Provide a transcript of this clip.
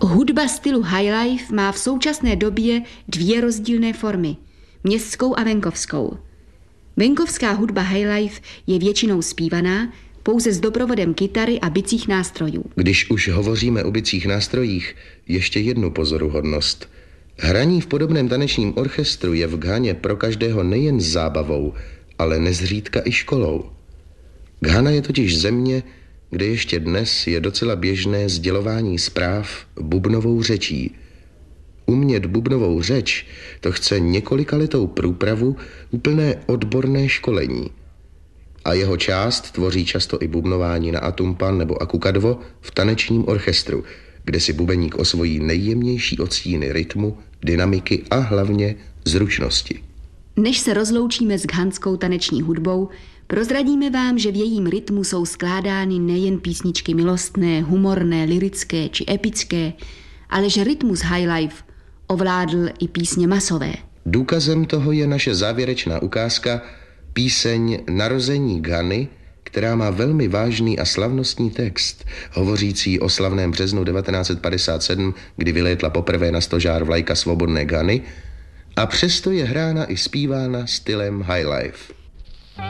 Hudba stylu highlife má v současné době dvě rozdílné formy, městskou a venkovskou. Venkovská hudba highlife je většinou zpívaná, pouze s doprovodem kytary a bicích nástrojů. Když už hovoříme o bicích nástrojích, ještě jednu pozoruhodnost. Hraní v podobném tanečním orchestru je v Ghaně pro každého nejen zábavou, ale nezřídka i školou. Ghana je totiž země, kde ještě dnes je docela běžné sdělování zpráv bubnovou řečí. Umět bubnovou řeč, to chce několikaletou průpravu, úplné odborné školení. A jeho část tvoří často i bubnování na atumpan nebo akukadvo v tanečním orchestru, kde si bubeník osvojí nejjemnější odstíny rytmu, dynamiky a hlavně zručnosti. Než se rozloučíme s ghanskou taneční hudbou, prozradíme vám, že v jejím rytmu jsou skládány nejen písničky milostné, humorné, lyrické či epické, ale že rytmus highlife ovládl i písně masové. Důkazem toho je naše závěrečná ukázka, píseň Narození Ghany, která má velmi vážný a slavnostní text, hovořící o slavném březnu 1957, kdy vylétla poprvé na stožár vlajka svobodné Ghany, a přesto je hrána i zpívána stylem highlife.